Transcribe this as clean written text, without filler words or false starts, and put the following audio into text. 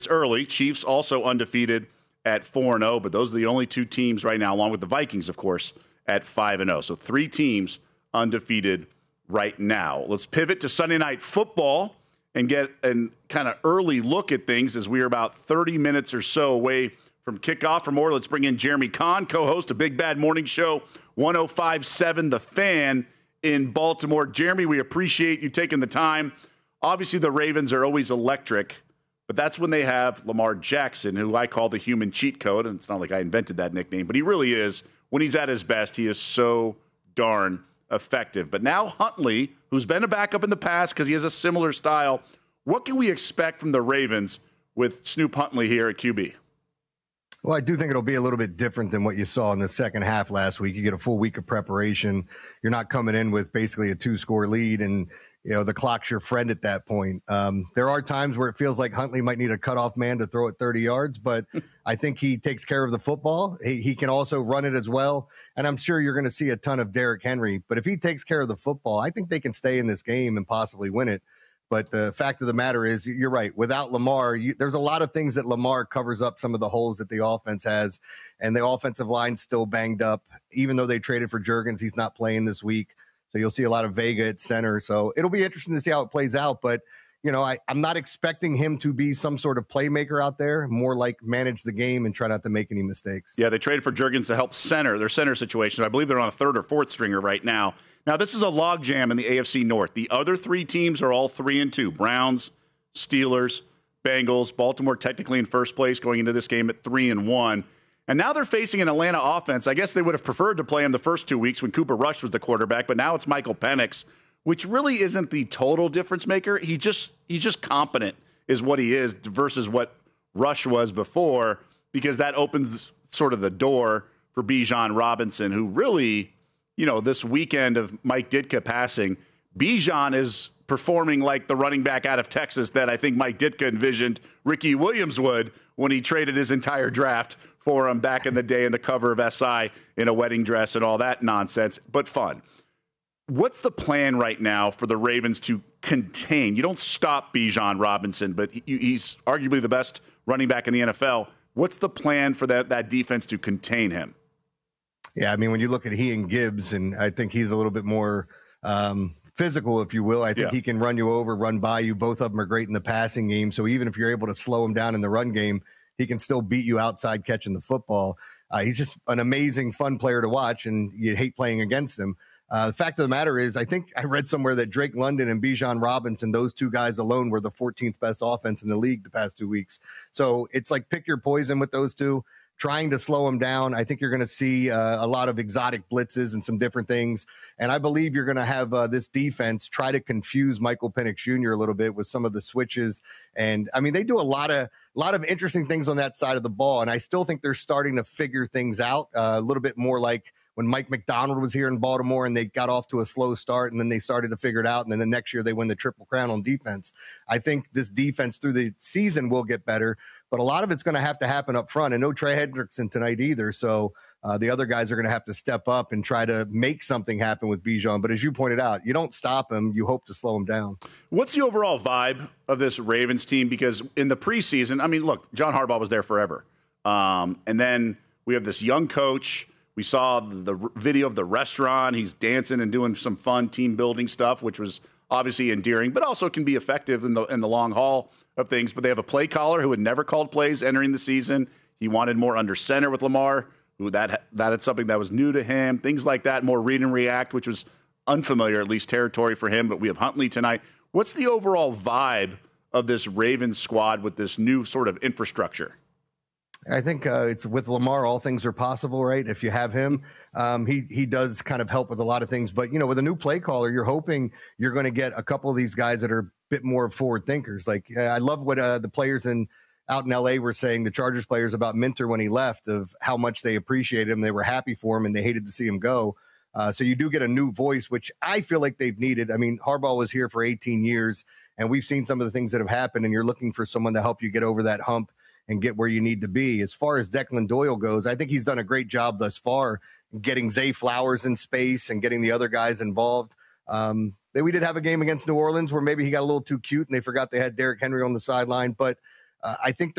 early. Chiefs also undefeated at 4-0, but those are the only two teams right now, along with the Vikings, of course, at 5-0. So three teams undefeated right now. Let's pivot to Sunday Night Football and get a kind of early look at things as we are about 30 minutes or so away from kickoff. For more, let's bring in Jeremy Kahn, co-host of Big Bad Morning Show, 105.7 The Fan in Baltimore. Jeremy, we appreciate you taking the time. Obviously, the Ravens are always electric, but that's when they have Lamar Jackson, who I call the human cheat code. And it's not like I invented that nickname, but he really is. When he's at his best, he is so darn effective. But now Huntley, who's been a backup in the past because he has a similar style, what can we expect from the Ravens with Snoop Huntley here at QB? Well, I do think it'll be a little bit different than what you saw in the second half last week. You get a full week of preparation. You're not coming in with basically a 2-score lead, and the clock's your friend at that point. There are times where it feels like Huntley might need a cutoff man to throw it 30 yards, but I think he takes care of the football. He can also run it as well, and I'm sure you're going to see a ton of Derrick Henry. But if he takes care of the football, I think they can stay in this game and possibly win it. But the fact of the matter is, you're right. Without Lamar, there's a lot of things that Lamar covers up some of the holes that the offense has. And the offensive line's still banged up. Even though they traded for Juergens, he's not playing this week. So you'll see a lot of Vega at center. So it'll be interesting to see how it plays out. But, I'm not expecting him to be some sort of playmaker out there, more like manage the game and try not to make any mistakes. Yeah, they traded for Juergens to help center their center situation. I believe they're on a third or fourth stringer right now. Now, this is a logjam in the AFC North. The other three teams are all 3-2. Browns, Steelers, Bengals. Baltimore technically in first place going into this game at 3-1. And now they're facing an Atlanta offense. I guess they would have preferred to play him the first 2 weeks when Cooper Rush was the quarterback, but now it's Michael Penix, which really isn't the total difference maker. He's just competent is what he is versus what Rush was before, because that opens sort of the door for Bijan Robinson, who really, this weekend of Mike Ditka passing, Bijan is performing like the running back out of Texas that I think Mike Ditka envisioned Ricky Williams would when he traded his entire draft for him back in the day in the cover of SI in a wedding dress and all that nonsense, but fun. What's the plan right now for the Ravens to contain? You don't stop Bijan Robinson, but he's arguably the best running back in the NFL. What's the plan for that defense to contain him? Yeah, I mean, when you look at he and Gibbs, and I think he's a little bit more physical, if you will. I think he can run you over, run by you. Both of them are great in the passing game. So even if you're able to slow him down in the run game, he can still beat you outside catching the football. He's just an amazing, fun player to watch, and you hate playing against him. The fact of the matter is, I think I read somewhere that Drake London and Bijan Robinson, those two guys alone, were the 14th best offense in the league the past 2 weeks. So it's like pick your poison with those two. Trying to slow him down. I think you're going to see a lot of exotic blitzes and some different things. And I believe you're going to have this defense try to confuse Michael Penix Jr. a little bit with some of the switches. And I mean, they do a lot of interesting things on that side of the ball. And I still think they're starting to figure things out a little bit more like when Mike McDonald was here in Baltimore and they got off to a slow start and then they started to figure it out. And then the next year they win the Triple Crown on defense. I think this defense through the season will get better, but a lot of it's going to have to happen up front. And no Trey Hendrickson tonight either. So the other guys are going to have to step up and try to make something happen with Bijan. But as you pointed out, you don't stop him. You hope to slow him down. What's the overall vibe of this Ravens team? Because in the preseason, I mean, look, John Harbaugh was there forever. And then we have this young coach. We saw the video of the restaurant. He's dancing and doing some fun team building stuff, which was obviously endearing, but also can be effective in the long haul of things. But they have a play caller who had never called plays entering the season. He wanted more under center with Lamar, who that had something that was new to him. Things like that, more read and react, which was unfamiliar, at least territory for him. But we have Huntley tonight. What's the overall vibe of this Ravens squad with this new sort of infrastructure? I think it's with Lamar, all things are possible, right? If you have him, he does kind of help with a lot of things. But, with a new play caller, you're hoping you're going to get a couple of these guys that are a bit more forward thinkers. Like, I love what the players out in L.A. were saying, the Chargers players about Minter when he left, of how much they appreciated him. They were happy for him, and they hated to see him go. So you do get a new voice, which I feel like they've needed. I mean, Harbaugh was here for 18 years, and we've seen some of the things that have happened, and you're looking for someone to help you get over that hump and get where you need to be. As far as Declan Doyle goes, I think he's done a great job thus far getting Zay Flowers in space and getting the other guys involved. We did have a game against New Orleans where maybe he got a little too cute and they forgot they had Derrick Henry on the sideline, but I think